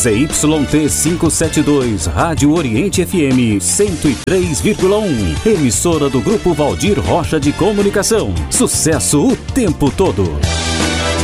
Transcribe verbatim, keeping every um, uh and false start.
Z Y T quinhentos e setenta e dois, Rádio Oriente F M cento e três vírgula um. Emissora do Grupo Valdir Rocha de Comunicação. Sucesso o tempo todo.